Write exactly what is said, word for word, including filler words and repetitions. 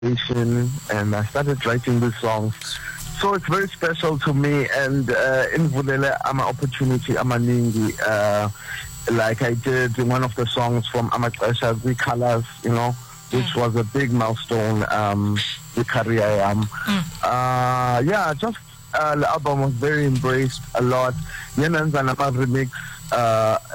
and I started writing these songs. So it's very special to me, and uh, in Vulele, I'm an opportunity, amaningi, uh, like I did in one of the songs from Amaxesha, The Colors, you know, which mm. was a big milestone, um, the career I am. Mm. Uh, yeah, just uh, the album was very embraced a lot. Yenanza Nama remix, uh,